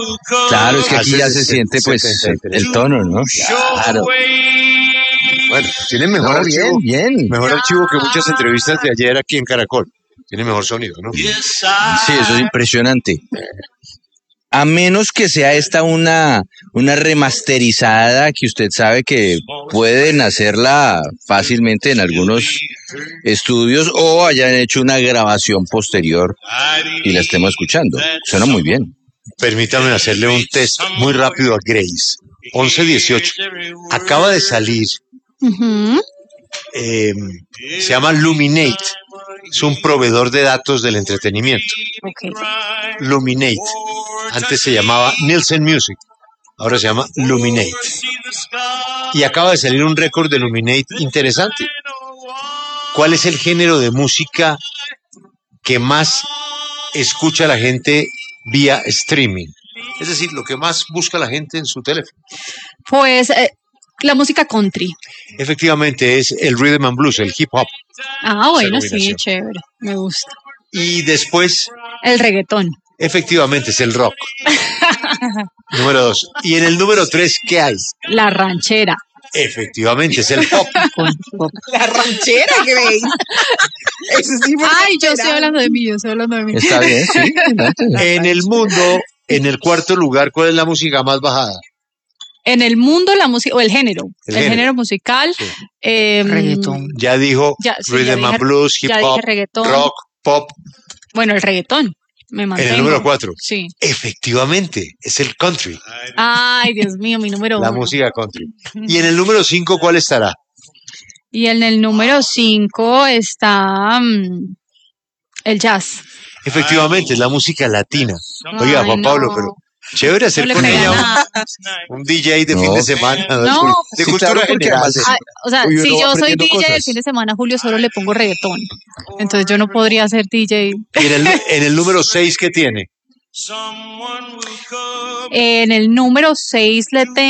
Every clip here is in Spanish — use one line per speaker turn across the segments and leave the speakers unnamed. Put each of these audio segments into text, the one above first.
Claro, es que aquí ya se siente pues
73.
el tono, ¿no? Claro.
Bueno, tiene mejor
No,
archivo.
bien.
Mejor archivo que muchas entrevistas de ayer aquí en Caracol. Tiene mejor sonido, ¿no?
Sí, eso es impresionante. A menos que sea esta una remasterizada que usted sabe que pueden hacerla fácilmente en algunos estudios o hayan hecho una grabación posterior y la estemos escuchando. Suena muy bien.
Permítame hacerle un test muy rápido a Grace. 11:18. Acaba de salir. Se llama Luminate. Es un proveedor de datos del entretenimiento.
Okay.
Luminate. Antes se llamaba Nielsen Music. Ahora se llama Luminate. Y acaba de salir un récord de Luminate interesante. ¿Cuál es el género de música que más escucha la gente vía streaming? Es decir, lo que más busca la gente en su teléfono.
Pues la música country.
Efectivamente es el rhythm and blues, el hip hop.
Ah, bueno,
Esa
sí,
combinación.
chévere. Me gusta.
Y después,
El reggaetón.
efectivamente, es el rock. Número 2. Y en el número 3, ¿qué hay?
La ranchera.
Efectivamente, es el pop.
La ranchera, Grace. Eso sí fue
Ay, yo estoy
ranchera.
hablando de mí, yo estoy hablando de mí.
Está bien, sí.
En el mundo, en el cuarto lugar, ¿cuál es la música más bajada?
En el mundo la música, o el género.
El
El
género.
género musical.
Sí.
Reggaetón.
Ya dijo
Ya, sí,
rhythm
ya
and
dije-
blues, hip
ya dije
hop,
reggaetón.
rock, pop.
Bueno, el reggaetón. Me
En
mantengo.
el número 4.
Sí.
Efectivamente, es el country,
Ay, Dios mío, mi número
la
1.
música country. Y en el número 5, ¿cuál estará?
Y en el número 5 está el jazz.
Efectivamente, es la música latina. Oiga,
Ay,
Juan
no.
Pablo, pero chévere hacer
No le
con
pega
ella
nada.
un DJ de fin
No.
de semana.
No,
de
sí,
cultura
claro, porque
general.
además
Ah, o sea,
Uy, uno
si
va
yo soy
aprendiendo
DJ el
cosas.
fin de semana, Julio, solo le pongo reggaetón. Entonces yo no podría ser DJ.
Y en el número 6, ¿qué tiene?
En el número 6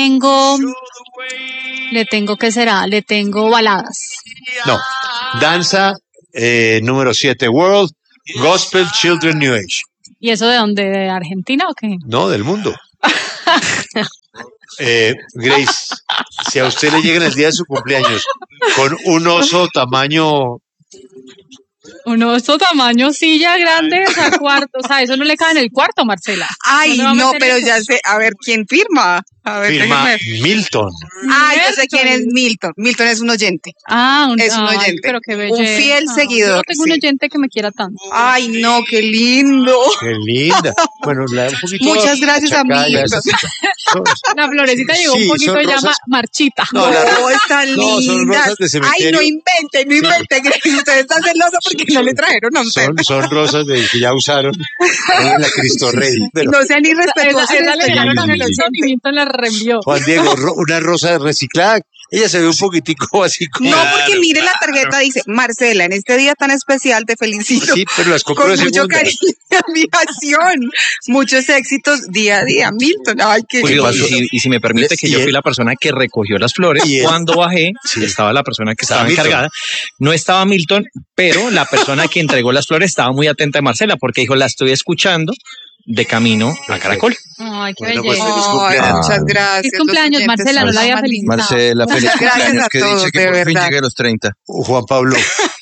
¿qué será? Le tengo baladas.
No, danza, número 7, World, Gospel, Children, New Age.
¿Y eso de dónde? ¿De Argentina o qué?
No, del mundo. Grace, si a usted le llega en el día de su cumpleaños con un oso tamaño...
Un oso tamaño silla grande, o sea, cuarto. O sea, eso no le cabe en el cuarto, Marcela.
Ay,
¿Dónde va a
no,
meter
pero
eso?
ya sé. A ver, ¿quién firma? A ver,
Firma
déjeme.
Milton.
Ay, yo sé quién es Milton. Milton es un oyente.
Ah,
Es un
ay,
oyente.
pero qué
Un
belleza.
fiel
Yo
seguidor,
no tengo un
sí.
oyente que me quiera tanto.
Ay, no, qué lindo.
Qué linda. Bueno, un poquito...
Muchas gracias,
achacada ya
amigos.
La florecita llegó
Sí,
un poquito
son
ya
rosas.
marchita.
No,
No, están
no, son
lindas.
rosas de
Ay,
cementerio.
no inventen, no inventen. Grace, usted está celoso porque no le trajeron a usted.
Son rosas que ya usaron en la Cristo Rey. Pero,
No sean irrespetuosos.
Esa le
estoy
dieron a
hablando de los
Milton y Milton la reenvió.
Juan Diego, una rosa reciclada. Ella se ve un poquitico así como...
No, porque mire la tarjeta, dice, Marcela, en este día tan especial te felicito.
Sí, pero las compró
Con
de
mucho
segunda.
cariño y admiración. Muchos éxitos día a día. Milton, ay, qué
Julio,
lindo.
y si me permite que
Y
yo
él-
fui la persona que recogió las flores,
y él-
cuando bajé,
Sí.
estaba la persona que
Estaba
estaba
Milton.
encargada. No estaba Milton, pero la persona que entregó las flores estaba muy atenta de Marcela, porque dijo, la estoy escuchando de camino a Caracol.
Ay, qué
Bueno, pues,
belleza.
feliz
Ay,
cumpleaños.
muchas gracias.
Feliz cumpleaños,
Los oyentes
Marcela, no
son
la había
más lindos.
felicitado.
Marcela, feliz
Muchas gracias
cumpleaños,
a
que
todos,
dice que
de
por fin
verdad.
llegue a los 30.
Juan Pablo,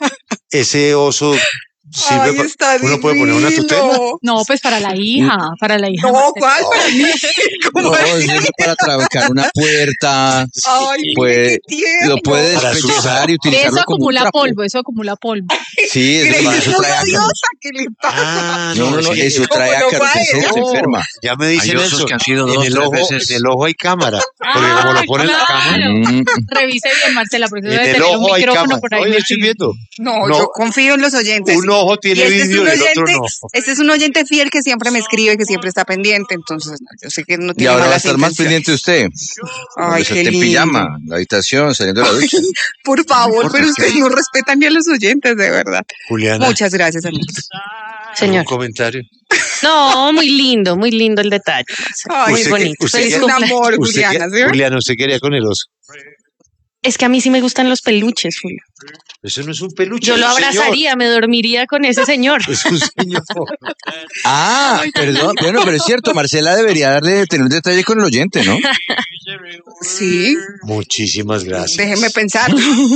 ese oso sirve
Ay, está
uno puede poner una
divino.
tutela.
No, pues para la hija, para la hija.
No,
Marcela.
¿cuál para mí? ¿Cómo
No,
así?
sirve para trabacar una puerta,
Ay,
puede-
qué tierno.
lo puede
Para
despellizar y
Eso
utilizarlo como un
acumula
trapo.
polvo, eso acumula polvo.
Sí,
Grace
eso
es muy
trae ácaros.
odiosa, ¿qué le pasa?
Ah,
No, no,
sí,
eso
¿cómo
trae
no
ácaros,
va
en serio,
ella?
se enferma.
ya me dicen
Hay osos
eso.
que han sido
en
dos,
el
tres
ojo,
veces.
en el ojo hay cámara. Porque como lo ponen en la
claro.
cámara,
Mm,
Revise bien, Marcela, porque eso
en
debe
el
tener un
ojo hay
micrófono
cámara.
por ahí
Oye, estoy
metido.
viendo.
No,
No.
yo confío en los oyentes.
Un ojo
Y
tiene
este es
vídeo
un
y el otro
oyente,
no.
este es un oyente fiel que siempre me escribe, que siempre está pendiente, entonces yo sé que no
Y
tiene
ahora va a
malas
estar más
intenciones.
pendiente usted.
Ay,
Cuando
qué
esté en
lindo.
pijama, en la habitación, saliendo de la ducha.
Por favor,
importa,
pero
es que-
ustedes no respetan ni a los oyentes, de verdad.
Juliana,
Muchas gracias, amigos.
¿algún
Señor.
comentario?
No, muy lindo el detalle.
Ay,
Muy
usted
bonito.
usted
Feliz
es
qué-
un
cumpleaños.
amor,
Usted
Juliana,
que-
¿sí?
Juliana, usted quería con el oso.
Es que a mí sí me gustan los peluches, Julio.
Eso no es un peluche.
Yo lo
es un señor.
abrazaría, me dormiría con ese señor.
Es un señor.
Perdón, bueno, pero es cierto, Marcela debería tener un detalle con el oyente, ¿no?
Sí,
Muchísimas gracias.
déjeme pensar.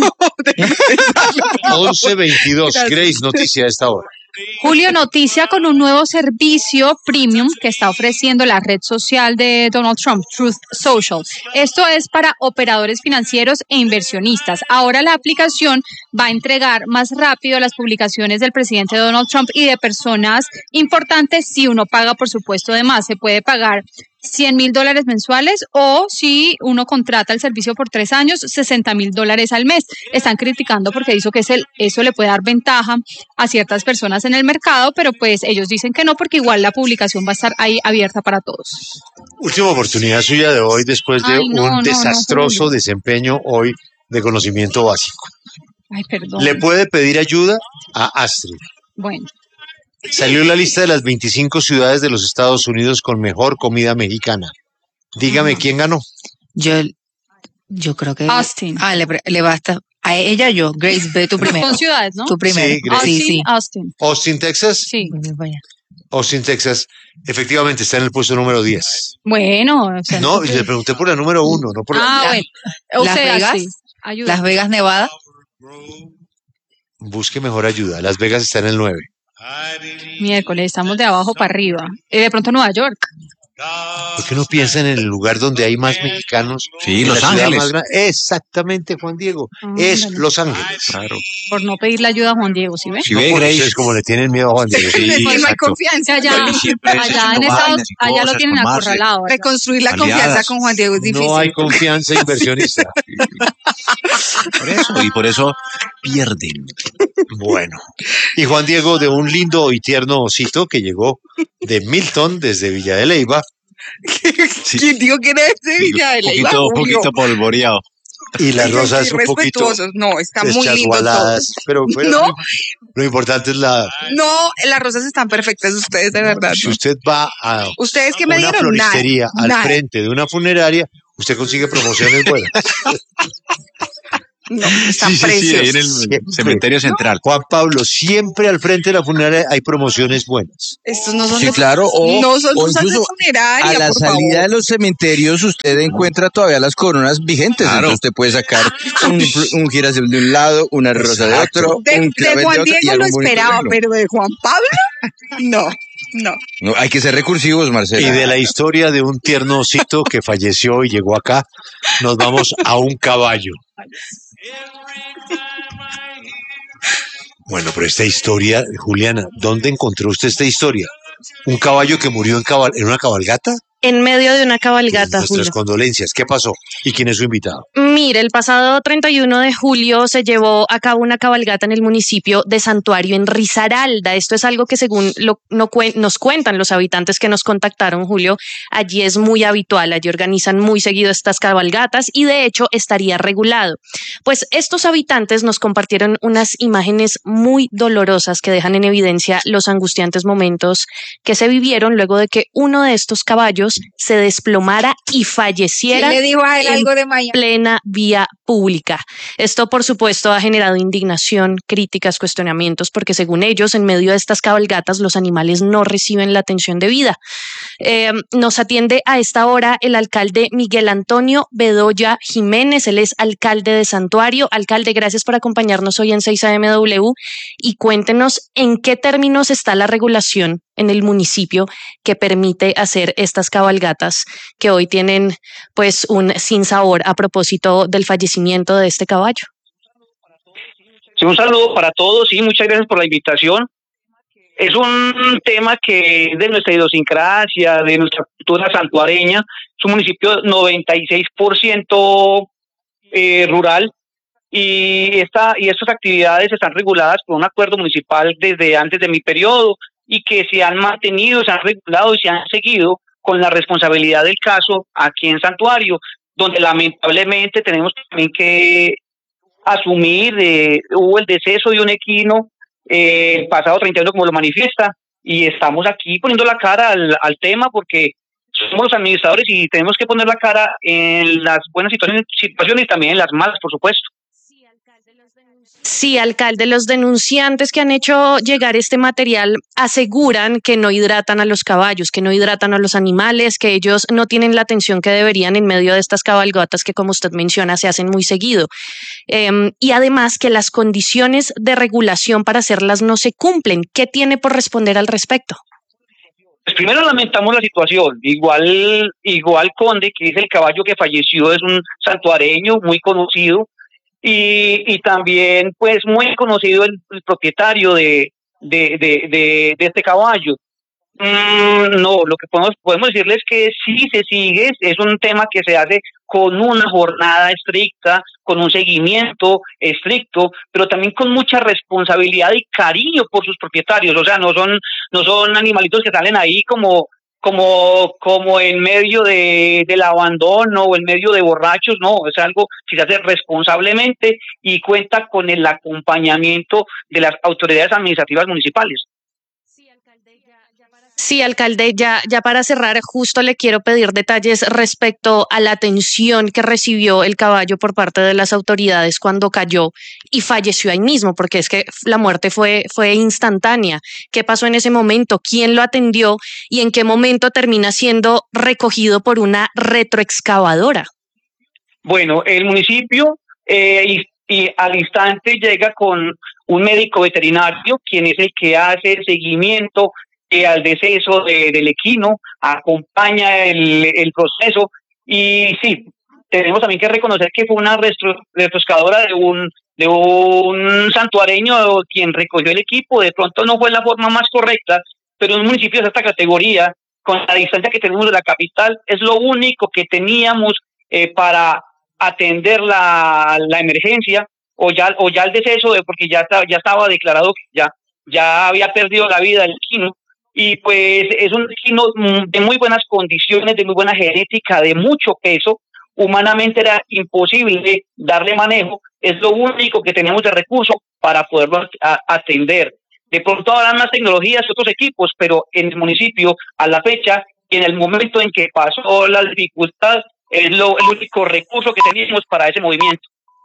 11:22.
Gracias.
Grace, noticia a esta hora.
Julio, noticia con un nuevo servicio premium que está ofreciendo la red social de Donald Trump, Truth Social. Esto es para operadores financieros e inversionistas. Ahora la aplicación va a entregar más rápido las publicaciones del presidente Donald Trump y de personas importantes si uno paga, por supuesto, de más. Se puede pagar $100,000 mensuales o si uno contrata el servicio por 3 años, $60,000 al mes. Están criticando porque dice que eso le puede dar ventaja a ciertas personas en el mercado, pero pues ellos dicen que no porque igual la publicación va a estar ahí abierta para todos.
Última oportunidad suya de hoy después de un desastroso
Julio.
desempeño hoy de conocimiento básico.
Ay, perdón.
Le puede pedir ayuda a Astrid.
Bueno,
Salió la lista de las 25 ciudades de los Estados Unidos con mejor comida mexicana. Dígame quién ganó.
Yo creo que...
Austin.
Le basta. A ella yo. Grace, ve tú primero.
Son ciudades, ¿no?
Tú primero.
Sí, Grace.
Sí.
Austin.
Austin, Texas.
Sí.
Vaya.
Austin, Texas. Efectivamente está en el puesto número 10.
Bueno, o sea,
No,
entonces-
le pregunté por la número 1, no por la...
bueno. O
Las
sea,
Vegas.
sí. Ayuda.
Las Vegas, Nevada.
Busque mejor ayuda. Las Vegas está en el 9.
Miércoles, estamos de abajo para arriba. De pronto Nueva York.
¿Por qué no piensa en el lugar donde hay más mexicanos?
Sí,
En
Los
la ciudad
Ángeles.
más grande? Exactamente, Juan Diego. Es
Ándale.
Los Ángeles.
Claro.
Por no pedirle ayuda a Juan Diego, ¿sí ve?
Si
No
ve,
por
Grace,
ustedes como le tienen miedo a Juan Diego.
Sí,
No hay
exacto.
confianza.
Allá,
siempre
allá en
haciendo
Estados
vainas y
allá lo
cosas
tienen
con Marce.
acorralado. ¿verdad?
Reconstruir la
Aliadas.
confianza con Juan Diego es difícil.
No hay confianza inversionista.
Y por eso pierden.
Bueno. Y Juan Diego de un lindo y tierno osito que llegó de Milton desde Villa de Leyva
Sí.
¿Quién dijo que era de Villa de Leyva?
Un
Julio?
poquito polvoreado.
y las rosas un poquito
Irrespetuosos. No, está muy lindo todo.
deschasgualadas. Pero
No.
lo importante es
No, las rosas están perfectas ustedes, de verdad.
si
¿no?
usted va a
¿Ustedes qué me
una
dieron? Nada.
floristería al
Nada.
frente de una funeraria, usted consigue promociones buenas.
No, están
Sí, ahí en el
Siempre.
cementerio central.
Juan Pablo, siempre al frente de la funeraria hay promociones buenas.
Estos no son
Sí,
de,
claro,
no son
o
cosas de
incluso
funeraria,
a la
por
salida
favor.
de los cementerios usted encuentra todavía las coronas vigentes.
Claro.
Entonces usted puede sacar un girasol de un lado, una rosa de
Exacto.
otro,
De
un clavel
Juan
de otro y
Diego lo
algo bonito
esperaba,
negro.
pero de Juan Pablo, no, no.
No, hay que ser recursivos, Marcela.
Y de la historia de un tierno osito que falleció y llegó acá, nos vamos a un caballo. Bueno, pero esta historia, Juliana, ¿dónde encontró usted esta historia? ¿Un caballo que murió en una cabalgata?
En medio de una cabalgata,
Nuestras
Julio.
condolencias. ¿Qué pasó? ¿Y quién es su invitado?
Mire, el pasado 31 de julio se llevó a cabo una cabalgata en el municipio de Santuario, en Risaralda. Esto es algo que según nos cuentan los habitantes que nos contactaron, Julio, allí es muy habitual, allí organizan muy seguido estas cabalgatas y de hecho estaría regulado. Pues estos habitantes nos compartieron unas imágenes muy dolorosas que dejan en evidencia los angustiantes momentos que se vivieron luego de que uno de estos caballos se desplomara y
¿Quién
falleciera
le dijo a él
en
algo de Miami?
plena vía pública. Esto, por supuesto, ha generado indignación, críticas, cuestionamientos, porque según ellos, en medio de estas cabalgatas, los animales no reciben la atención debida. Nos atiende a esta hora el alcalde Miguel Antonio Bedoya Jiménez. Él es alcalde de Santuario. Alcalde, gracias por acompañarnos hoy en 6AMW y cuéntenos en qué términos está la regulación en el municipio que permite hacer estas cabalgatas que hoy tienen pues un sinsabor a propósito del fallecimiento de este caballo.
Sí, un saludo para todos y muchas gracias por la invitación. Es un tema que es de nuestra idiosincrasia, de nuestra cultura santuareña. Es un municipio 96% rural y estas actividades están reguladas por un acuerdo municipal desde antes de mi periodo y que se han mantenido, se han regulado y se han seguido con la responsabilidad del caso aquí en Santuario, donde lamentablemente tenemos también que asumir, hubo el deceso de un equino el pasado 31 como lo manifiesta y estamos aquí poniendo la cara al tema porque somos los administradores y tenemos que poner la cara en las buenas situaciones y también en las malas, por supuesto.
Sí, alcalde, los denunciantes que han hecho llegar este material aseguran que no hidratan a los caballos, que no hidratan a los animales, que ellos no tienen la atención que deberían en medio de estas cabalgatas que, como usted menciona, se hacen muy seguido. Y además que las condiciones de regulación para hacerlas no se cumplen. ¿Qué tiene por responder al respecto?
Pues primero lamentamos la situación. Igual Conde, que es el caballo que falleció, es un santuareño muy conocido y también pues muy conocido el propietario de este caballo. No, lo que podemos decirles que sí se sigue, es un tema que se hace con una jornada estricta, con un seguimiento estricto, pero también con mucha responsabilidad y cariño por sus propietarios. O sea, no son animalitos que salen ahí como en medio del abandono o en medio de borrachos. No, es algo que se hace responsablemente y cuenta con el acompañamiento de las autoridades administrativas municipales.
Sí, alcalde, ya para cerrar, justo le quiero pedir detalles respecto a la atención que recibió el caballo por parte de las autoridades cuando cayó y falleció ahí mismo, porque es que la muerte fue instantánea. ¿Qué pasó en ese momento? ¿Quién lo atendió? ¿Y en qué momento termina siendo recogido por una retroexcavadora?
Bueno, el municipio y al instante llega con un médico veterinario, quien es el que hace el seguimiento al deceso del equino, acompaña el proceso y sí, tenemos también que reconocer que fue una retroexcavadora de un santuareño quien recogió el equipo. De pronto no fue la forma más correcta, pero en un municipio de esta categoría, con la distancia que tenemos de la capital, es lo único que teníamos para atender la emergencia o ya el deceso, porque ya estaba declarado que ya había perdido la vida el equino. Y pues es un equino de muy buenas condiciones, de muy buena genética, de mucho peso. Humanamente era imposible darle manejo. Es lo único que tenemos de recurso para poderlo atender. De pronto habrá más tecnologías y otros equipos, pero en el municipio, a la fecha, y en el momento en que pasó la dificultad, es el único recurso que teníamos para ese movimiento.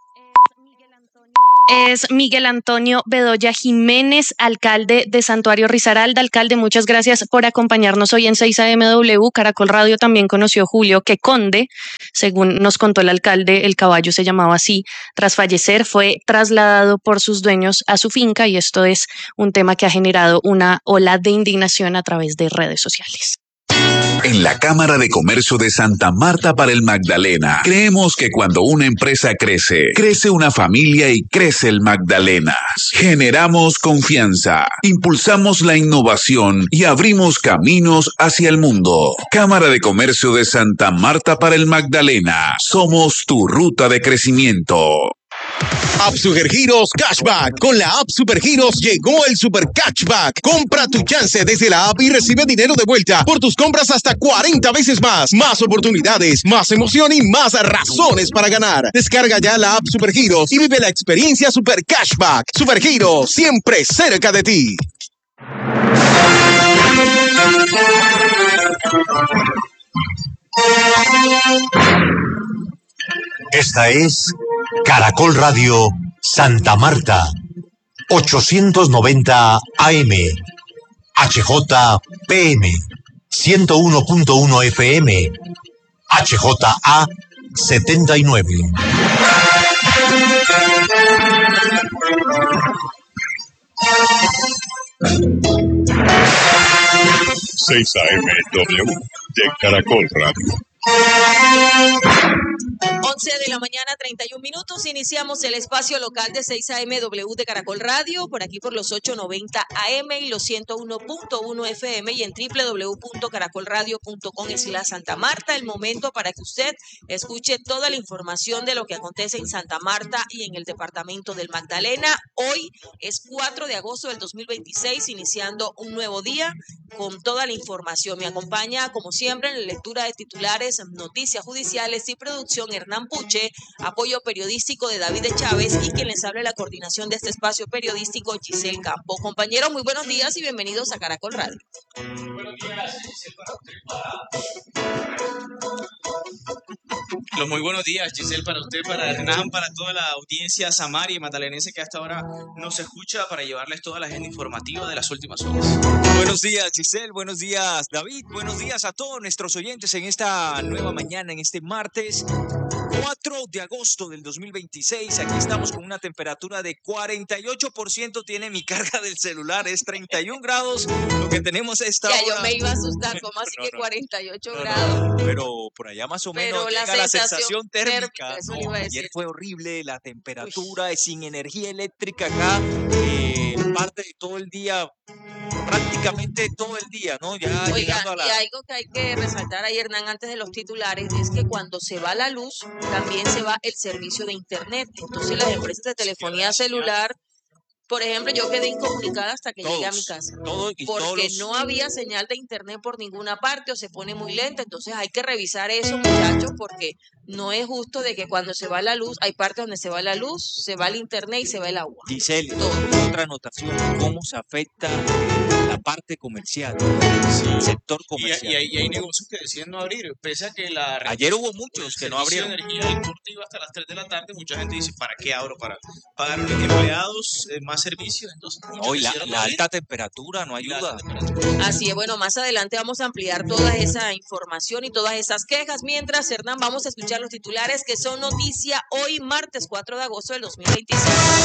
Es Miguel Antonio Bedoya Jiménez, alcalde de Santuario Risaralda. Alcalde, muchas gracias por acompañarnos hoy en 6 AMW. Caracol Radio también conoció Julio que Conde, según nos contó el alcalde, el caballo se llamaba así. Tras fallecer, fue trasladado por sus dueños a su finca y esto es un tema que ha generado una ola de indignación a través de redes sociales.
En la Cámara de Comercio de Santa Marta para el Magdalena, creemos que cuando una empresa crece, crece una familia y crece el Magdalenas. Generamos confianza, impulsamos la innovación y abrimos caminos hacia el mundo. Cámara de Comercio de Santa Marta para el Magdalena. Somos tu ruta de crecimiento.
App Supergiros Cashback. Con la App Supergiros llegó el Super Cashback. Compra tu chance desde la app y recibe dinero de vuelta por tus compras hasta 40 veces más. Más oportunidades, más emoción y más razones para ganar. Descarga ya la App Supergiros y vive la experiencia Super Cashback. Supergiros, siempre cerca de ti.
Esta es Caracol Radio Santa Marta, 890 AM, HJPM, 101.1 FM, HJA 79.
6 AMW de Caracol Radio.
11 de la mañana, 31 minutos. Iniciamos el espacio local de 6 AMW de Caracol Radio, por aquí por los 890 AM y los 101.1 FM y en www.caracolradio.com/Santa Marta. El momento para que usted escuche toda la información de lo que acontece en Santa Marta y en el departamento del Magdalena. Hoy es 4 de agosto del 2026, iniciando un nuevo día con toda la información. Me acompaña, como siempre, en la lectura de titulares, noticias judiciales y producción Hernán Hernán Puche, apoyo periodístico de David de Chávez y quien les habla de la coordinación de este espacio periodístico, Giselle Campo. Compañeros, muy buenos días y bienvenidos a Caracol Radio.
Buenos días, Giselle, para usted, Los muy buenos días, Giselle, para usted, para Hernán, para toda la audiencia samari y magdalenense que hasta ahora nos escucha, para llevarles toda la agenda informativa de las últimas horas.
Buenos días, Giselle, buenos días, David, buenos días a todos nuestros oyentes en esta nueva mañana, en este martes 4 de agosto del 2026. Aquí estamos con una temperatura de 48%, tiene mi carga del celular, es 31 grados, lo que tenemos a esta hora.
Ya, yo me iba a asustar, ¿cómo así que 48 grados?
Pero por allá más o menos llega la sensación térmica.
Eso le iba a decir.
Ayer fue horrible, la temperatura, sin energía eléctrica acá, parte de todo el día, prácticamente todo el día, ¿no? Ya
Oiga,
llegando a
y algo que hay que resaltar ahí, Hernán, antes de los titulares, es que cuando se va la luz, también se va el servicio de internet. Entonces las empresas de telefonía celular, por ejemplo, yo quedé incomunicada hasta que llegué a mi casa. Porque no había señal de internet por ninguna parte o se pone muy lenta. Entonces hay que revisar eso, muchachos, porque no es justo de que cuando se va la luz, hay partes donde se va la luz, se va el internet y se va el agua.
Giselle, otra anotación, ¿cómo se afecta la parte comercial, el sector comercial?
Y hay negocios que deciden no abrir, pese a que
ayer hubo muchos que no abrieron.
Energía del corte iba hasta las 3 de la tarde, mucha gente dice, ¿para qué abro? Para pagar empleados más servicios. Entonces,
hoy la alta temperatura no ayuda.
Así es, bueno, más adelante vamos a ampliar toda esa información y todas esas quejas. Mientras, Hernán, vamos a escuchar los titulares que son noticia hoy, martes 4 de agosto del 2026.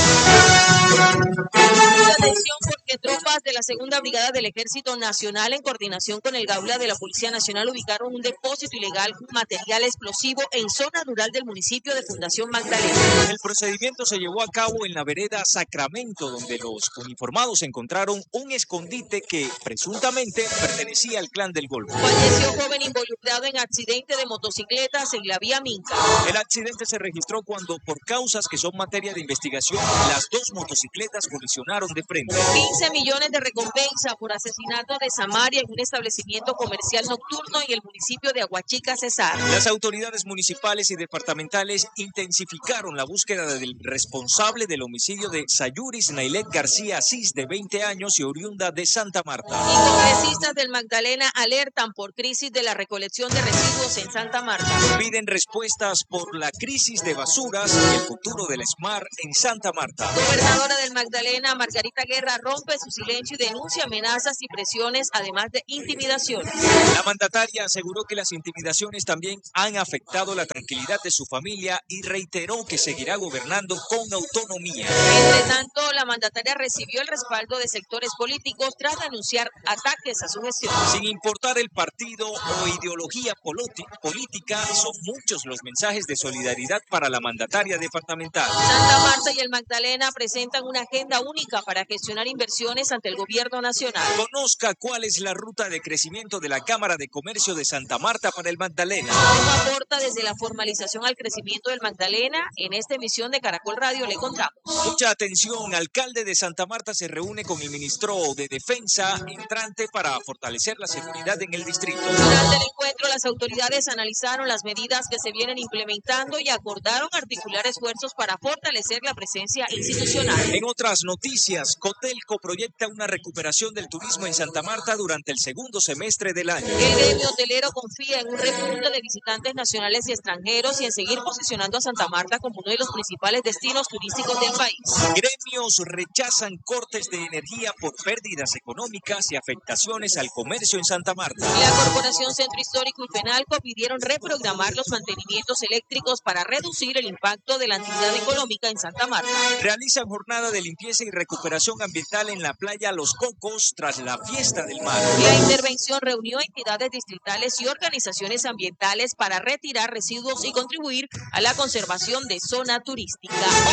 Atención, porque tropas de la Segunda Brigada del Ejército Nacional, en coordinación con el Gaula de la Policía Nacional, ubicaron un depósito ilegal con material explosivo en zona rural del municipio de Fundación Magdalena.
El procedimiento se llevó a cabo en la vereda Sacramento, donde los uniformados encontraron un escondite que presuntamente pertenecía al Clan del Golfo.
Falleció joven involucrado en accidente de motocicletas en la vía Minca.
El accidente se registró cuando, por causas que son materia de investigación, las dos motocicletas colisionaron de frente.
15 millones de recompensa por asesinato de Samaria en un establecimiento comercial nocturno en el municipio de Aguachica, Cesar.
Las autoridades municipales y departamentales intensificaron la búsqueda del responsable del homicidio de Sayuris Nailet García Asís, de 20 años y oriunda de Santa Marta.
Y congresistas del Magdalena alertan por crisis de la recolección de residuos en Santa Marta.
Piden respuestas por la crisis de basuras y el futuro del SMAR en Santa Marta.
Gobernadora del Magdalena, Margarita Guerra, rompe su silencio y denuncia amenazas y presiones, además de intimidaciones.
La mandataria aseguró que las intimidaciones también han afectado la tranquilidad de su familia y reiteró que seguirá gobernando con autonomía.
Entre tanto, la mandataria recibió el respaldo de sectores políticos tras anunciar ataques a su gestión.
Sin importar el partido o ideología política, son muchos los mensajes de solidaridad para la mandataria departamental.
Santa Marta y el Magdalena presentan una agenda única para gestionar inversiones ante el gobierno nacional.
Conozca cuál es la ruta de crecimiento de la Cámara de Comercio de Santa Marta para el Magdalena.
¿Cómo aporta desde la formalización al crecimiento del Magdalena? En esta emisión de Caracol Radio le contamos.
Mucha atención, alcalde de Santa Marta se reúne con el ministro de Defensa entrante para fortalecer la seguridad en el distrito.
Durante el encuentro, las autoridades analizaron las medidas que se vienen implementando y acordaron articular esfuerzos para fortalecer la presencia institucional.
En otras noticias, Cotelco proyecta una recuperación del turismo en Santa Marta durante el segundo semestre del año.
El gremio hotelero confía en un repunte de visitantes nacionales y extranjeros y en seguir posicionando a Santa Marta como uno de los principales destinos turísticos del país.
Gremios rechazan cortes de energía por pérdidas económicas y afectaciones al comercio en Santa Marta.
La Corporación Centro Histórico y Penalco pidieron reprogramar los mantenimientos eléctricos para reducir el impacto de la actividad económica en Santa Marta.
Realizan jornada de limpieza y recuperación ambiental en la playa Los Cocos tras la fiesta del mar.
La intervención reunió entidades distritales y organizaciones ambientales para retirar residuos y contribuir a la conservación de zona turística.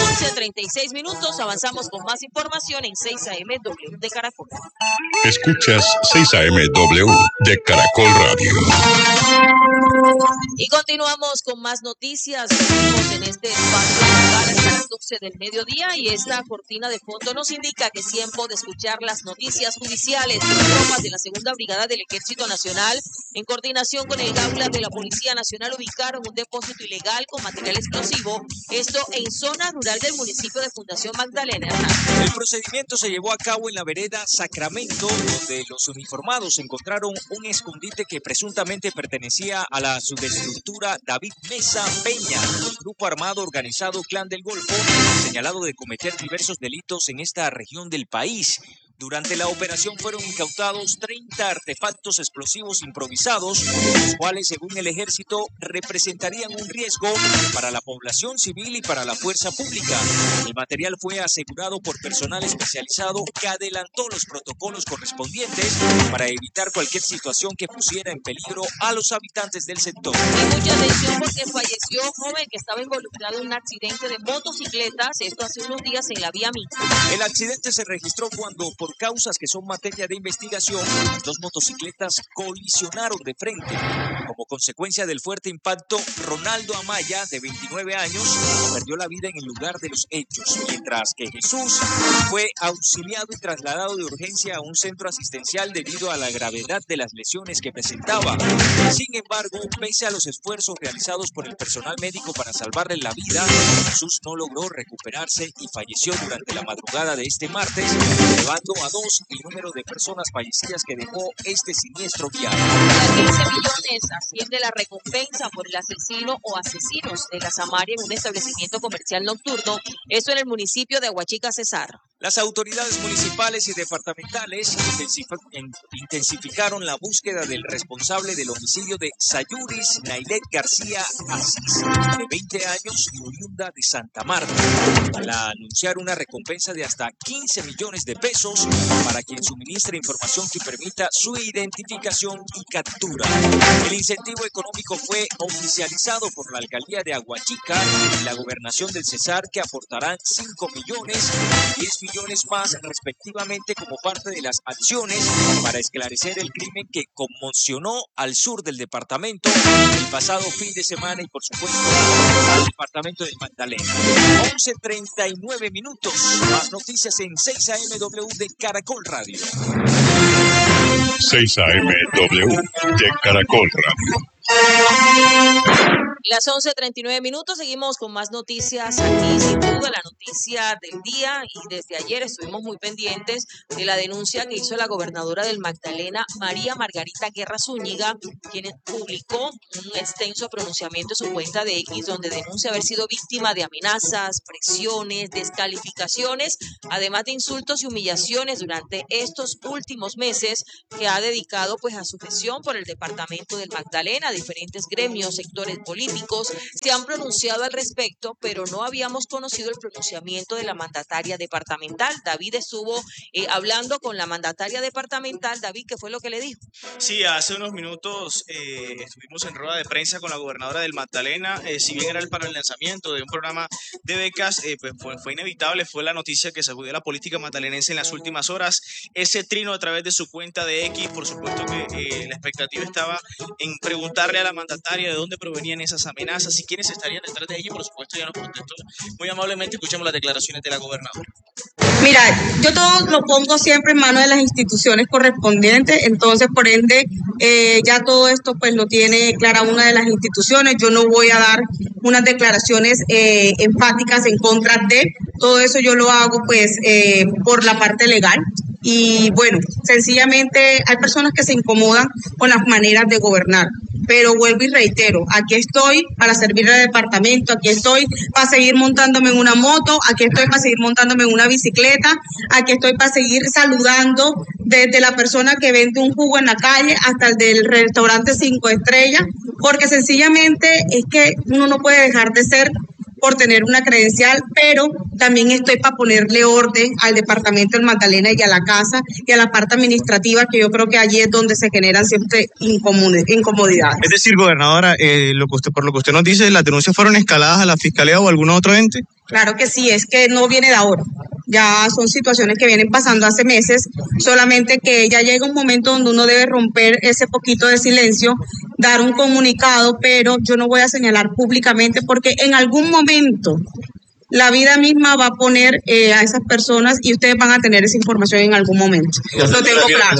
11:36 minutos, avanzamos con más información en 6 AM W de Caracol.
Escuchas 6 AM W de Caracol Radio.
Y continuamos con más noticias. Seguimos en este espacio local las 12 del mediodía y esta cortina de fondo nos indica que es tiempo de escuchar las noticias judiciales. Tropas de la Segunda Brigada del Ejército Nacional, en coordinación con el Gaula de la Policía Nacional, ubicaron un depósito ilegal con material explosivo, esto en zona rural del municipio de Fundación Magdalena.
El procedimiento se llevó a cabo en la vereda Sacramento, donde los uniformados encontraron un escondite que presuntamente pertenecía a la subestructura David Mesa Peña, el grupo armado organizado Clan del Golfo, señalado de cometer diversos delitos en esta región del país. Durante la operación fueron incautados 30 artefactos explosivos improvisados, los cuales, según el ejército, representarían un riesgo para la población civil y para la fuerza pública. El material fue asegurado por personal especializado que adelantó los protocolos correspondientes para evitar cualquier situación que pusiera en peligro a los habitantes del sector.
Y mucha atención porque falleció un joven que estaba involucrado en un accidente de motocicletas, esto hace unos días en la vía Minca.
El accidente se registró cuando, por causas que son materia de investigación, las dos motocicletas colisionaron de frente. Como consecuencia del fuerte impacto, Ronaldo Amaya, de 29 años, perdió la vida en el lugar de los hechos, mientras que Jesús fue auxiliado y trasladado de urgencia a un centro asistencial debido a la gravedad de las lesiones que presentaba. Sin embargo, pese a los esfuerzos realizados por el personal médico para salvarle la vida, Jesús no logró recuperarse y falleció durante la madrugada de este martes, llevando a 2 el número de personas fallecidas que dejó este siniestro vial.
A 15 millones asciende la recompensa por el asesino o asesinos de la Samaria en un establecimiento comercial nocturno, esto en el municipio de Aguachica, Cesar.
Las autoridades municipales y departamentales intensificaron la búsqueda del responsable del homicidio de Sayuris Nailet García Asís, de 20 años y oriunda de Santa Marta, al anunciar una recompensa de hasta 15 millones de pesos para quien suministre información que permita su identificación y captura. El incentivo económico fue oficializado por la alcaldía de Aguachica y la gobernación del Cesar, que aportarán 5 millones y 10 millones más respectivamente como parte de las acciones para esclarecer el crimen que conmocionó al sur del departamento el pasado fin de semana y por supuesto al departamento del Magdalena. 11:39 minutos. Más noticias en 6 AMW de Caracol Radio.
6 AMW de Caracol Radio.
Las 11:39 minutos, seguimos con más noticias aquí, sin duda la noticia del día, y desde ayer estuvimos muy pendientes de la denuncia que hizo la gobernadora del Magdalena, María Margarita Guerra Zúñiga, quien publicó un extenso pronunciamiento en su cuenta de X, donde denuncia haber sido víctima de amenazas, presiones, descalificaciones, además de insultos y humillaciones durante estos últimos meses, que ha dedicado pues a su gestión por el departamento del Magdalena. Diferentes gremios, sectores políticos se han pronunciado al respecto, pero no habíamos conocido el pronunciamiento de la mandataria departamental. David estuvo hablando con la mandataria departamental. David, ¿qué fue lo que le dijo?
Sí, hace unos minutos estuvimos en rueda de prensa con la gobernadora del Magdalena. Si bien era para el lanzamiento de un programa de becas, pues fue inevitable, fue la noticia que sacudió la política magdalenense en las últimas horas. Ese trino a través de su cuenta de X, por supuesto que la expectativa estaba en preguntarle a la mandataria de dónde provenían esas amenazas y quiénes estarían detrás de ella. Por supuesto, ya nos contestó muy amablemente. Escuchemos las declaraciones de la gobernadora.
Mira, yo todo lo pongo siempre en manos de las instituciones correspondientes, entonces por ende ya todo esto pues lo tiene clara una de las instituciones. Yo no voy a dar unas declaraciones enfáticas en contra de todo eso, yo lo hago pues por la parte legal. Y bueno, sencillamente hay personas que se incomodan con las maneras de gobernar, pero vuelvo y reitero, aquí estoy para servir al departamento, aquí estoy para seguir montándome en una moto, aquí estoy para seguir montándome en una bicicleta, aquí estoy para seguir saludando desde la persona que vende un jugo en la calle hasta el del restaurante 5 estrellas, porque sencillamente es que uno no puede dejar de ser por tener una credencial, pero también estoy para ponerle orden al departamento del Magdalena y a la casa y a la parte administrativa, que yo creo que allí es donde se generan siempre incomodidades.
Es decir, gobernadora, por lo que usted nos dice, ¿las denuncias fueron escaladas a la fiscalía o a algún otro ente?
Claro que sí, es que no viene de ahora. Ya son situaciones que vienen pasando hace meses, solamente que ya llega un momento donde uno debe romper ese poquito de silencio, dar un comunicado, pero yo no voy a señalar públicamente porque en algún momento la vida misma va a poner a esas personas y ustedes van a tener esa información en algún momento. Lo tengo claro.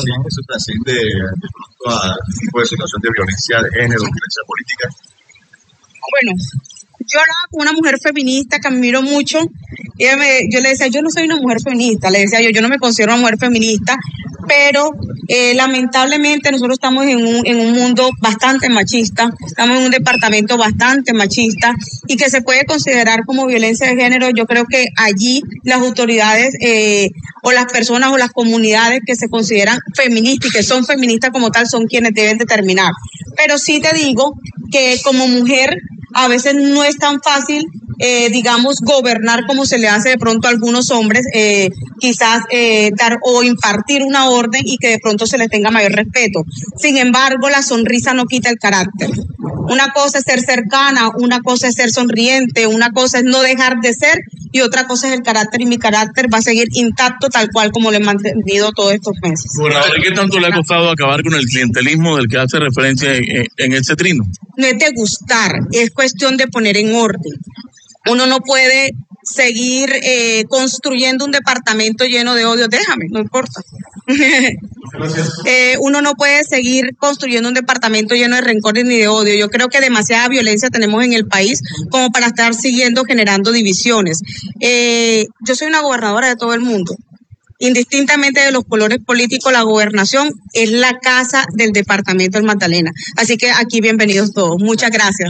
A tipo de situación de violencia de género, violencia política.
Bueno, yo hablaba con una mujer feminista que admiro mucho. Yo le decía, yo no soy una mujer feminista, le decía yo no me considero una mujer feminista, pero lamentablemente nosotros estamos en un mundo bastante machista, estamos en un departamento bastante machista y que se puede considerar como violencia de género. Yo creo que allí las autoridades o las personas o las comunidades que se consideran feministas y que son feministas como tal son quienes deben determinar. Pero sí te digo que como mujer a veces no es tan fácil, digamos, gobernar como se le hace de pronto a algunos hombres, quizás dar o impartir una orden y que de pronto se le tenga mayor respeto. Sin embargo, la sonrisa no quita el carácter. Una cosa es ser cercana, una cosa es ser sonriente, una cosa es no dejar de ser y otra cosa es el carácter, y mi carácter va a seguir intacto tal cual como lo he mantenido todos estos meses.
Gobernador, ¿qué tanto le ha costado acabar con el clientelismo del que hace referencia en ese trino?
No es de gustar, es cuestión de poner en orden. Uno no puede seguir construyendo un departamento lleno de odio. Déjame, no importa. Uno no puede seguir construyendo un departamento lleno de rencores ni de odio. Yo creo que demasiada violencia tenemos en el país como para estar siguiendo generando divisiones. Yo soy una gobernadora de todo el mundo. Indistintamente de los colores políticos, la gobernación es la casa del departamento del Magdalena. Así que aquí bienvenidos todos. Muchas gracias.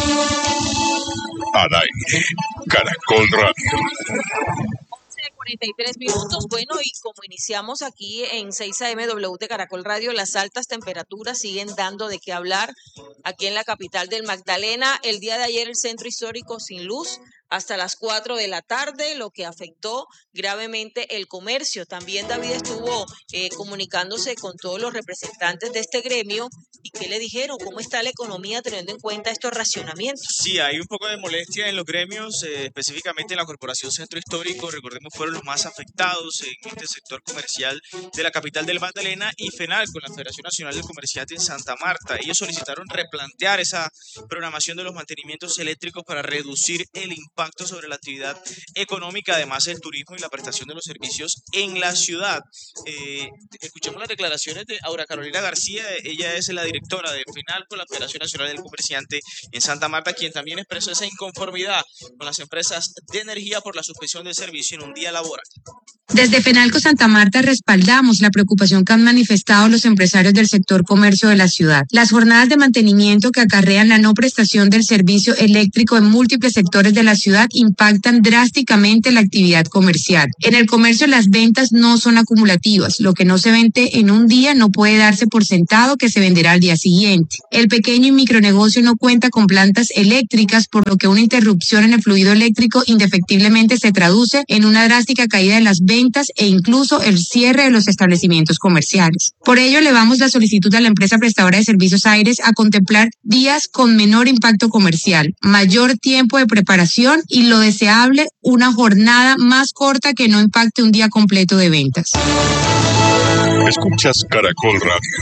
Al aire, Caracol Radio.
43 minutos. Bueno, y como iniciamos aquí en 6 AM W de Caracol Radio, las altas temperaturas siguen dando de qué hablar aquí en la capital del Magdalena. El día de ayer el centro histórico sin luz hasta las 4 de la tarde, lo que afectó gravemente el comercio. También David estuvo comunicándose con todos los representantes de este gremio. ¿Y qué le dijeron? ¿Cómo está la economía teniendo en cuenta estos racionamientos?
Sí, hay un poco de molestia en los gremios, específicamente en la Corporación Centro Histórico. Recordemos, fueron los más afectados en este sector comercial de la capital del Magdalena, y FENAL con la Federación Nacional del Comerciante en Santa Marta. Ellos solicitaron replantear esa programación de los mantenimientos eléctricos para reducir el impacto sobre la actividad económica, además del turismo y la prestación de los servicios en la ciudad. Escuchemos las declaraciones de Aura Carolina García. Ella es la directora de FENAL con la Federación Nacional del Comerciante en Santa Marta, quien también expresó esa inconformidad con las empresas de energía por la suspensión del servicio en un día laboral.
Desde FENALCO Santa Marta respaldamos la preocupación que han manifestado los empresarios del sector comercio de la ciudad. Las jornadas de mantenimiento que acarrean la no prestación del servicio eléctrico en múltiples sectores de la ciudad impactan drásticamente la actividad comercial. En el comercio las ventas no son acumulativas. Lo que no se vende en un día no puede darse por sentado que se venderá al día siguiente. El pequeño y micronegocio no cuenta con plantas eléctricas, por lo que una interrupción en el fluido eléctrico indefectiblemente se traduce en una drástica caída de las ventas e incluso el cierre de los establecimientos comerciales. Por ello, elevamos la solicitud a la empresa prestadora de servicios Aires a contemplar días con menor impacto comercial, mayor tiempo de preparación y, lo deseable, una jornada más corta que no impacte un día completo de ventas.
Escuchas Caracol Radio.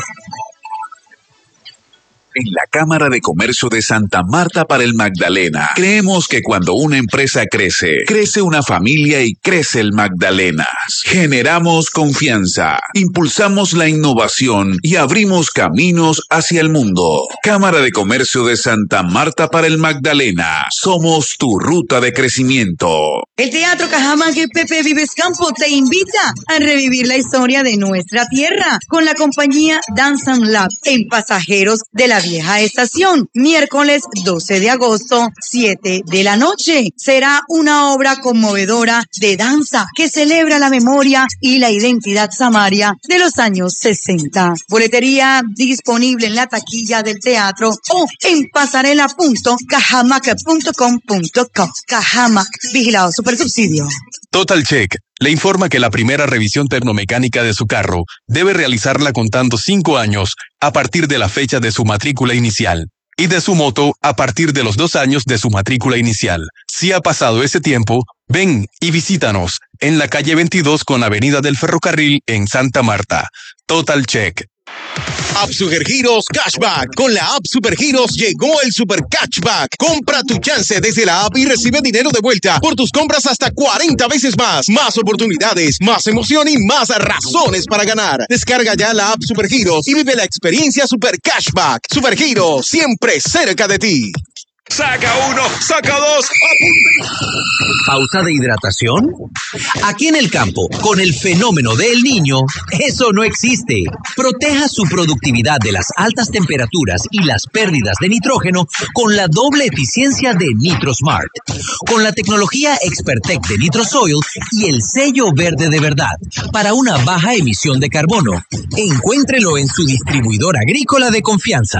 En la Cámara de Comercio de Santa Marta para el Magdalena, creemos que cuando una empresa crece, crece una familia y crece el Magdalenas. Generamos confianza, impulsamos la innovación y abrimos caminos hacia el mundo. Cámara de Comercio de Santa Marta para el Magdalena. Somos tu ruta de crecimiento.
El Teatro Cajamarca Pepe Vives Campo te invita a revivir la historia de nuestra tierra con la compañía Dance and Lab en Pasajeros de la Vieja Estación. Miércoles 12 de agosto, 7 de la noche. Será una obra conmovedora de danza que celebra la memoria y la identidad samaria de los años 60. Boletería disponible en la taquilla del teatro o en pasarela.cajamac.com.co. Cajamac, vigilado Supersubsidio.
Total Check le informa que la primera revisión tecnomecánica de su carro debe realizarla contando 5 años a partir de la fecha de su matrícula inicial y de su moto a partir de los 2 años de su matrícula inicial. Si ha pasado ese tiempo, ven y visítanos en la calle 22 con Avenida del Ferrocarril en Santa Marta. Total Check.
App Supergiros Cashback. Con la App Supergiros llegó el Super Cashback. Compra tu chance desde la app y recibe dinero de vuelta por tus compras hasta 40 veces más. Más oportunidades, más emoción y más razones para ganar. Descarga ya la App Supergiros y vive la experiencia Super Cashback. Supergiros, siempre cerca de ti.
Saca uno, saca dos.
¿Pausa de hidratación? Aquí en el campo, con el fenómeno del Niño, eso no existe. Proteja su productividad de las altas temperaturas y las pérdidas de nitrógeno con la doble eficiencia de NitroSmart. Con la tecnología Expertec de NitroSoil y el sello verde de verdad para una baja emisión de carbono. Encuéntrelo en su distribuidor agrícola de confianza.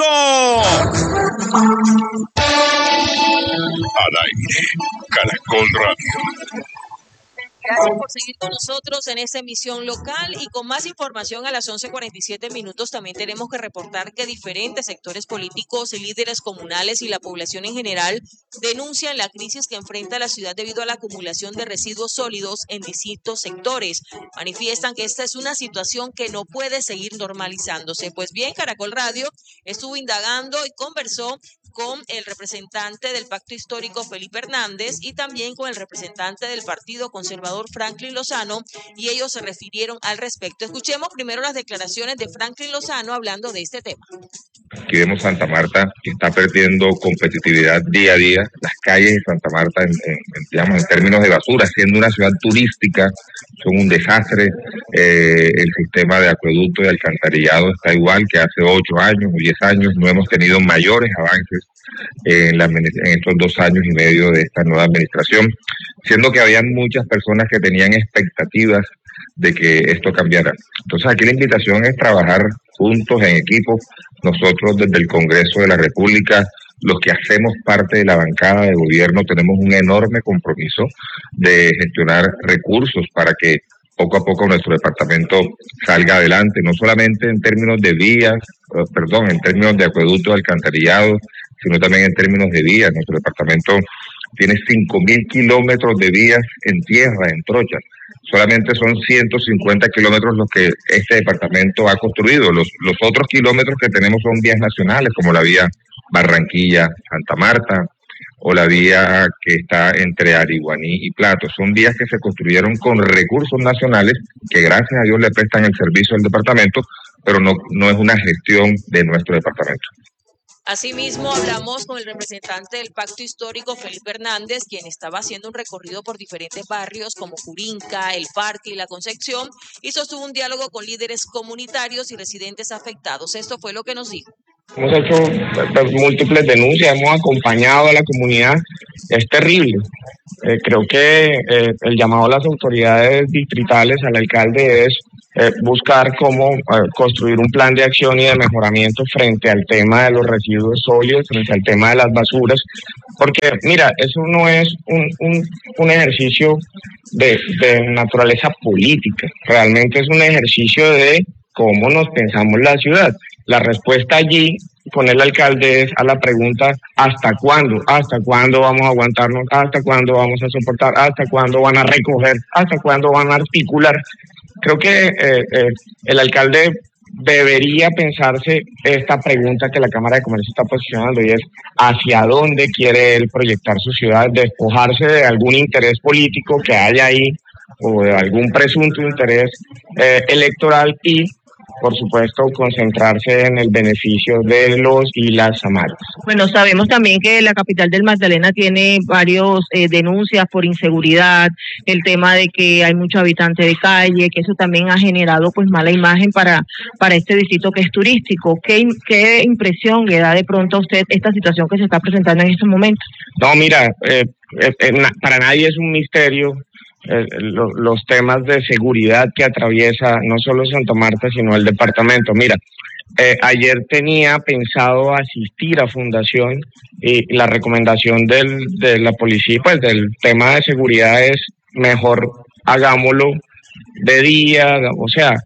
Al aire, Caracol Radio.
Gracias por seguir con nosotros en esta emisión local y con más información a las 11:47 minutos. También tenemos que reportar que diferentes sectores políticos y líderes comunales y la población en general denuncian la crisis que enfrenta la ciudad debido a la acumulación de residuos sólidos en distintos sectores. Manifiestan que esta es una situación que no puede seguir normalizándose. Pues bien, Caracol Radio estuvo indagando y conversó con el representante del Pacto Histórico, Felipe Hernández, y también con el representante del Partido Conservador, Franklin Lozano, y ellos se refirieron al respecto. Escuchemos primero las declaraciones de Franklin Lozano hablando de este tema.
Aquí vemos Santa Marta que está perdiendo competitividad día a día. Las calles de Santa Marta, en términos de basura, siendo una ciudad turística, son un desastre. El sistema de acueducto y alcantarillado está igual que hace 8 años o 10 años. No hemos tenido mayores avances en estos 2 años y medio de esta nueva administración, siendo que habían muchas personas que tenían expectativas de que esto cambiara. Entonces aquí la invitación es trabajar juntos en equipo. Nosotros desde el Congreso de la República, los que hacemos parte de la bancada de gobierno, tenemos un enorme compromiso de gestionar recursos para que poco a poco nuestro departamento salga adelante, no solamente en términos de en términos de acueducto, alcantarillado, sino también en términos de vías. Nuestro departamento tiene 5.000 kilómetros de vías en tierra, en trochas. Solamente son 150 kilómetros los que este departamento ha construido. Los otros kilómetros que tenemos son vías nacionales, como la vía Barranquilla-Santa Marta, o la vía que está entre Ariguaní y Plato. Son vías que se construyeron con recursos nacionales que gracias a Dios le prestan el servicio al departamento, pero no es una gestión de nuestro departamento.
Asimismo, hablamos con el representante del Pacto Histórico, Felipe Hernández, quien estaba haciendo un recorrido por diferentes barrios como Curinca, El Parque y La Concepción, y sostuvo un diálogo con líderes comunitarios y residentes afectados. Esto fue lo que nos dijo.
Hemos hecho múltiples denuncias, hemos acompañado a la comunidad. Es terrible. Creo que el llamado a las autoridades distritales, al alcalde, es buscar cómo construir un plan de acción y de mejoramiento frente al tema de los residuos sólidos, frente al tema de las basuras, porque mira, eso no es un ejercicio de naturaleza política, realmente es un ejercicio de cómo nos pensamos la ciudad. La respuesta allí con el alcalde es a la pregunta ¿hasta cuándo? ¿Hasta cuándo vamos a aguantarnos? ¿Hasta cuándo vamos a soportar? ¿Hasta cuándo van a recoger? ¿Hasta cuándo van a articular? Creo que el alcalde debería pensarse esta pregunta que la Cámara de Comercio está posicionando, y es ¿hacia dónde quiere él proyectar su ciudad? Despojarse de algún interés político que haya ahí o de algún presunto interés electoral y, por supuesto, concentrarse en el beneficio de los y las samaras.
Bueno, sabemos también que la capital del Magdalena tiene varios denuncias por inseguridad, el tema de que hay muchos habitantes de calle, que eso también ha generado pues mala imagen para este distrito que es turístico. ¿Qué impresión le da de pronto a usted esta situación que se está presentando en este momento?
No, mira, para nadie es un misterio los temas de seguridad que atraviesa no solo Santa Marta, sino el departamento. Mira, ayer tenía pensado asistir a Fundación y la recomendación de la policía, pues del tema de seguridad es mejor hagámoslo de día, o sea,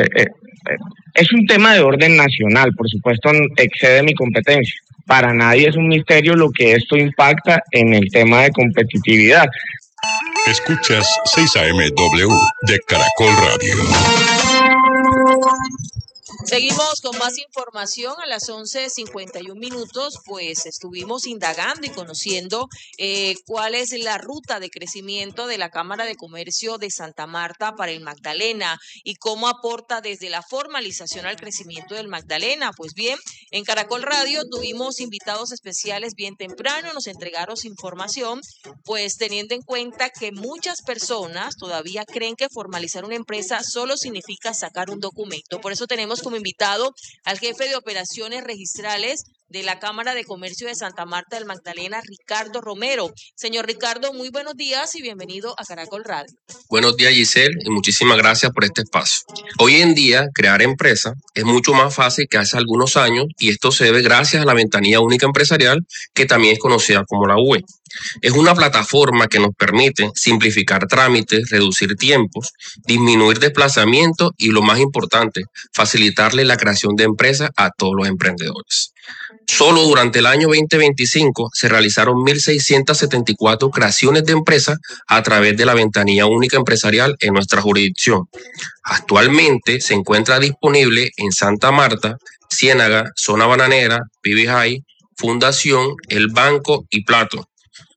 es un tema de orden nacional, por supuesto excede mi competencia. Para nadie es un misterio lo que esto impacta en el tema de competitividad.
Escuchas 6 AM W de Caracol Radio.
Seguimos con más información a las 11:51 minutos, pues estuvimos indagando y conociendo cuál es la ruta de crecimiento de la Cámara de Comercio de Santa Marta para el Magdalena y cómo aporta desde la formalización al crecimiento del Magdalena. Pues bien, en Caracol Radio tuvimos invitados especiales bien temprano, nos entregaron información, pues teniendo en cuenta que muchas personas todavía creen que formalizar una empresa solo significa sacar un documento. Por eso tenemos como invitado al jefe de operaciones registrales de la Cámara de Comercio de Santa Marta del Magdalena, Ricardo Romero. Señor Ricardo, muy buenos días y bienvenido a Caracol Radio.
Buenos días, Giselle, y muchísimas gracias por este espacio. Hoy en día, crear empresa es mucho más fácil que hace algunos años, y esto se debe gracias a la Ventanilla Única Empresarial, que también es conocida como la UE. Es una plataforma que nos permite simplificar trámites, reducir tiempos, disminuir desplazamientos y, lo más importante, facilitarle la creación de empresas a todos los emprendedores. Solo durante el año 2025 se realizaron 1.674 creaciones de empresas a través de la Ventanilla Única Empresarial en nuestra jurisdicción. Actualmente se encuentra disponible en Santa Marta, Ciénaga, Zona Bananera, Pibijay, Fundación, El Banco y Plato.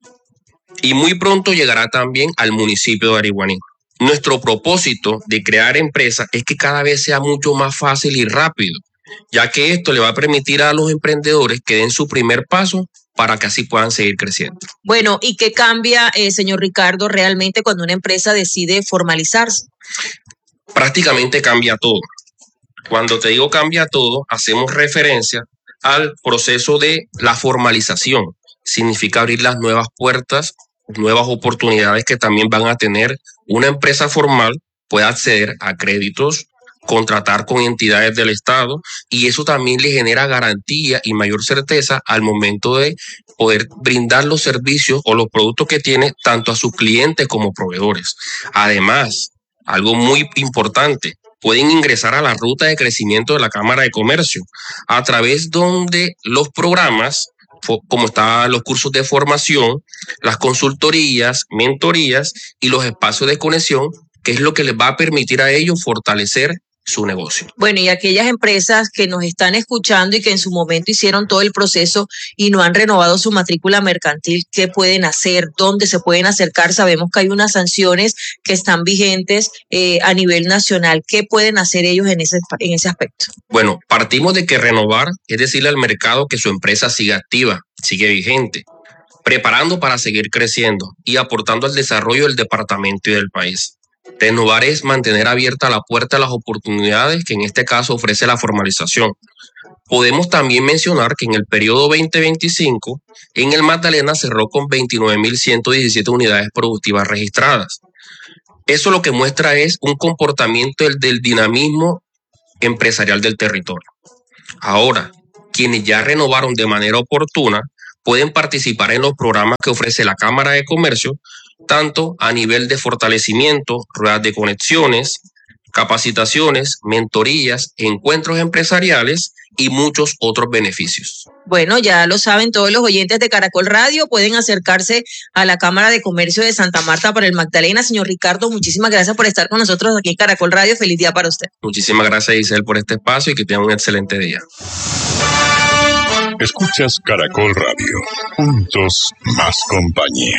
Y muy pronto llegará también al municipio de Ariguaní. Nuestro propósito de crear empresas es que cada vez sea mucho más fácil y rápido, ya que esto le va a permitir a los emprendedores que den su primer paso para que así puedan seguir creciendo.
Bueno, ¿y qué cambia, señor Ricardo, realmente cuando una empresa decide formalizarse?
Prácticamente cambia todo. Cuando te digo cambia todo, hacemos referencia al proceso de la formalización. Significa abrir las nuevas puertas, nuevas oportunidades que también van a tener una empresa formal, puede acceder a créditos, contratar con entidades del Estado, y eso también le genera garantía y mayor certeza al momento de poder brindar los servicios o los productos que tiene tanto a sus clientes como proveedores. Además, algo muy importante, pueden ingresar a la ruta de crecimiento de la Cámara de Comercio, a través donde los programas, como están los cursos de formación, las consultorías, mentorías y los espacios de conexión, que es lo que les va a permitir a ellos fortalecer su negocio.
Bueno, y aquellas empresas que nos están escuchando y que en su momento hicieron todo el proceso y no han renovado su matrícula mercantil, ¿qué pueden hacer? ¿Dónde se pueden acercar? Sabemos que hay unas sanciones que están vigentes a nivel nacional. ¿Qué pueden hacer ellos en ese aspecto?
Bueno, partimos de que renovar es decirle al mercado que su empresa sigue activa, sigue vigente, preparando para seguir creciendo y aportando al desarrollo del departamento y del país. Renovar es mantener abierta la puerta a las oportunidades que en este caso ofrece la formalización. Podemos también mencionar que en el periodo 2025, en el Magdalena cerró con 29.117 unidades productivas registradas. Eso lo que muestra es un comportamiento del dinamismo empresarial del territorio. Ahora, quienes ya renovaron de manera oportuna pueden participar en los programas que ofrece la Cámara de Comercio, tanto a nivel de fortalecimiento, ruedas de conexiones, capacitaciones, mentorías, encuentros empresariales y muchos otros beneficios.
Bueno, ya lo saben todos los oyentes de Caracol Radio, pueden acercarse a la Cámara de Comercio de Santa Marta para el Magdalena. Señor Ricardo, muchísimas gracias por estar con nosotros aquí en Caracol Radio. Feliz día para usted.
Muchísimas gracias, Giselle, por este espacio y que tengan un excelente día.
Escuchas Caracol Radio. Juntos, más compañía.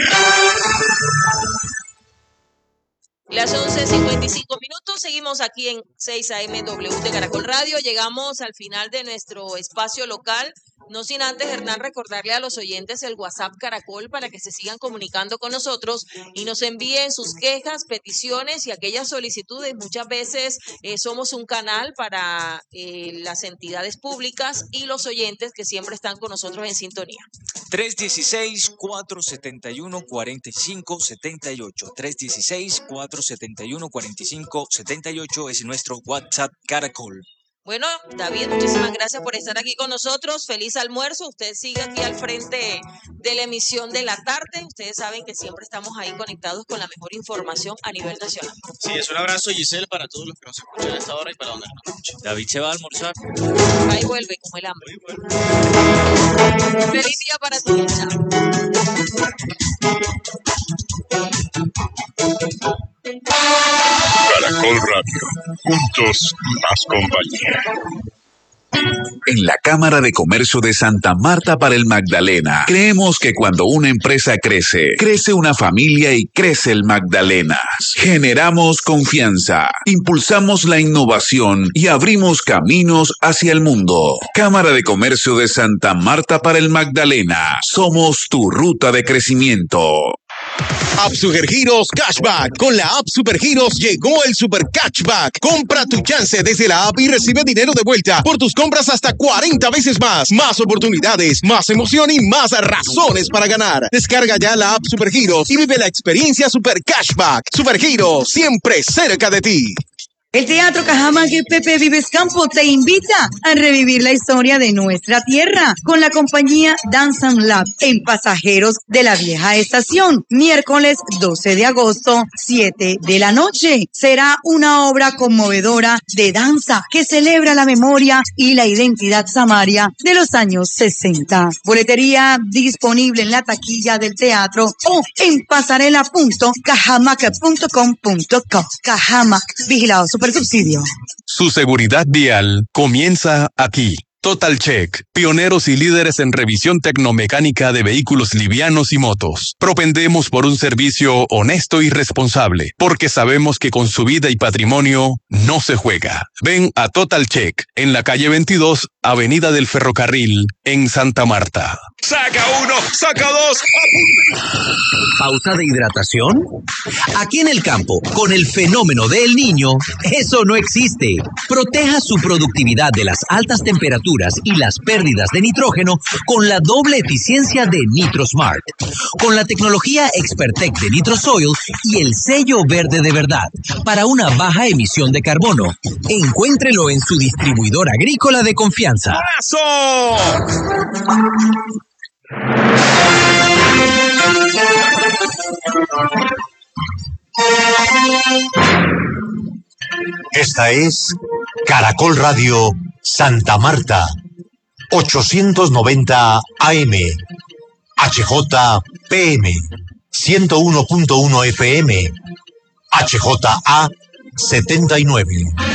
Las 11:55 minutos, seguimos aquí en 6 AM W de Caracol Radio. Llegamos al final de nuestro espacio local. No sin antes, Hernán, recordarle a los oyentes el WhatsApp Caracol para que se sigan comunicando con nosotros y nos envíen sus quejas, peticiones y aquellas solicitudes. Muchas veces somos un canal para las entidades públicas y los oyentes que siempre están con nosotros en sintonía.
316-471-4578. 316-471-4578 es nuestro WhatsApp Caracol.
Bueno, David, muchísimas gracias por estar aquí con nosotros. Feliz almuerzo. Usted sigue aquí al frente de la emisión de la tarde. Ustedes saben que siempre estamos ahí conectados con la mejor información a nivel nacional.
Sí, es un abrazo, Giselle, para todos los que nos escuchan a esta hora y para donde nos escuchan.
David se va a almorzar.
Ahí vuelve como el hambre. Feliz día para todos.
Caracol Radio. Juntos, más compañía.
En la Cámara de Comercio de Santa Marta para el Magdalena, creemos que cuando una empresa crece, crece una familia y crece el Magdalenas. Generamos confianza, impulsamos la innovación y abrimos caminos hacia el mundo. Cámara de Comercio de Santa Marta para el Magdalena. Somos tu ruta de crecimiento.
App Supergiros Cashback. Con la App Supergiros llegó el Super Cashback. Compra tu chance desde la app y recibe dinero de vuelta por tus compras hasta 40 veces más. Más oportunidades, más emoción y más razones para ganar. Descarga ya la App Supergiros y vive la experiencia Super Cashback. Supergiros, siempre cerca de ti.
El Teatro Cajamarca Pepe Vives Campo te invita a revivir la historia de nuestra tierra con la compañía Dance and Lab en Pasajeros de la Vieja Estación. Miércoles 12 de agosto, 7 de la noche. Será una obra conmovedora de danza que celebra la memoria y la identidad samaria de los años 60. Boletería disponible en la taquilla del teatro o en pasarela.cajamac.com.co. Cajamac, vigilado Supersubsidio.
Su seguridad vial comienza aquí. Total Check, pioneros y líderes en revisión tecnomecánica de vehículos livianos y motos. Propendemos por un servicio honesto y responsable, porque sabemos que con su vida y patrimonio no se juega. Ven a Total Check, en la calle 22, Avenida del Ferrocarril, en Santa Marta.
¡Saca uno! ¡Saca dos! ¿Pausa de hidratación? Aquí en el campo, con el fenómeno del Niño, eso no existe. Proteja su productividad de las altas temperaturas y las pérdidas de nitrógeno con la doble eficiencia de NitroSmart. Con la tecnología Expertec de NitroSoil y el sello verde de verdad para una baja emisión de carbono. Encuéntrelo en su distribuidor agrícola de confianza.
Esta es Caracol Radio Santa Marta, 890 AM, HJPM, 101.1 FM, HJA 79.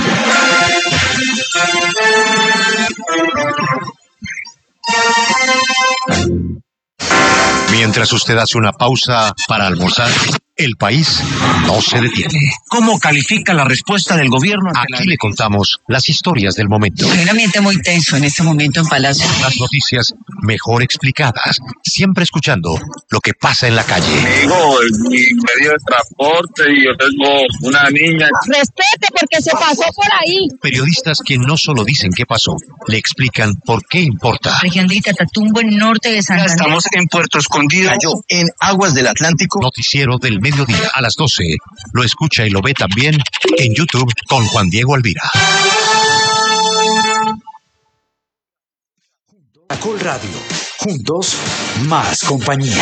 Mientras usted hace una pausa para almorzar, el país no se detiene.
¿Cómo califica la respuesta del gobierno?
Aquí le contamos las historias del momento.
Hay un ambiente muy tenso en este momento en Palacio.
Las noticias mejor explicadas, siempre escuchando lo que pasa en la calle.
Amigo, mi medio de transporte y yo tengo una niña.
Respete porque se pasó por ahí.
Periodistas que no solo dicen qué pasó, le explican por qué importa.
Región de Catatumbo, en norte de Santander.
Estamos en Puerto Escondido, en aguas del Atlántico.
Noticiero del mediodía a las 12. Lo escucha y lo ve también en YouTube con Juan Diego Alvira.
Caracol Radio. Juntos, más compañía.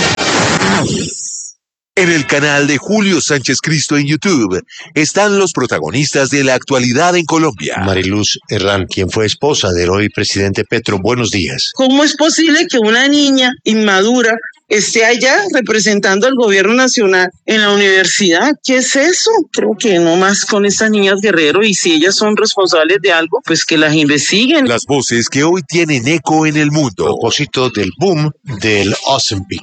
En el canal de Julio Sánchez Cristo en YouTube están los protagonistas de la actualidad en Colombia.
Mariluz Herrán, quien fue esposa del hoy presidente Petro, buenos días.
¿Cómo es posible que una niña inmadura esté allá representando al gobierno nacional en la universidad? ¿Qué es eso? Creo que no más con estas niñas Guerrero, y si ellas son responsables de algo, pues que las investiguen.
Las voces que hoy tienen eco en el mundo.
A propósito del boom del Ozempic.